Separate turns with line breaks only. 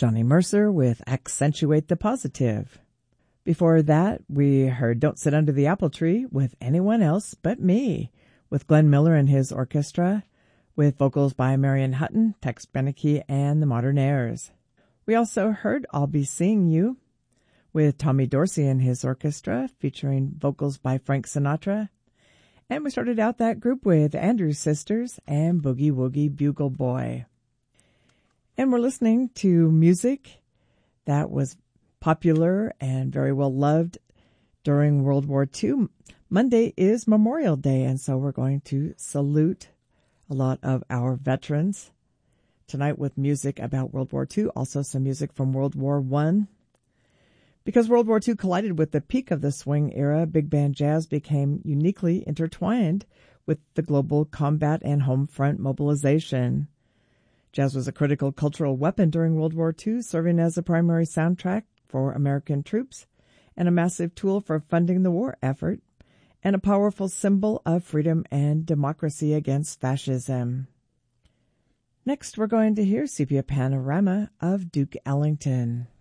Johnny Mercer with Accentuate the Positive. Before that, we heard Don't Sit Under the Apple Tree with Anyone Else But Me, with Glenn Miller and his orchestra, with vocals by Marion Hutton, Tex Beneke, and the Modern Airs. We also heard I'll Be Seeing You, with Tommy Dorsey and his orchestra, featuring vocals by Frank Sinatra. And we started out that group with Andrews Sisters and Boogie Woogie Bugle Boy. And we're listening to music that was popular and very well loved during World War II. Monday is Memorial Day, and so we're going to salute a lot of our veterans tonight with music about World War II, also some music from World War I. Because World War II collided with the peak of the swing era, big band jazz became uniquely intertwined with the global combat and home front mobilization. Jazz was a critical cultural weapon during World War II, serving as a primary soundtrack for American troops and a massive tool for funding the war effort, and a powerful symbol of freedom and democracy against fascism. Next, we're going to hear Sepia Panorama of Duke Ellington.